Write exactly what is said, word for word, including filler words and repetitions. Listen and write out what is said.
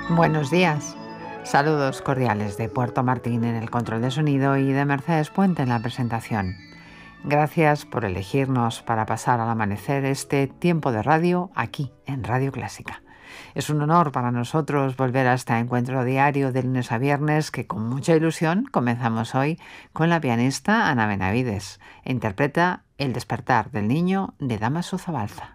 Buenos días. Saludos cordiales de Puerto Martín en el control de sonido y de Mercedes Puente en la presentación. Gracias por elegirnos para pasar al amanecer este tiempo de radio aquí en Radio Clásica. Es un honor para nosotros volver a este encuentro diario de lunes a viernes que con mucha ilusión comenzamos hoy con la pianista Ana Benavides. Interpreta El despertar del niño de Dámaso Zabalza.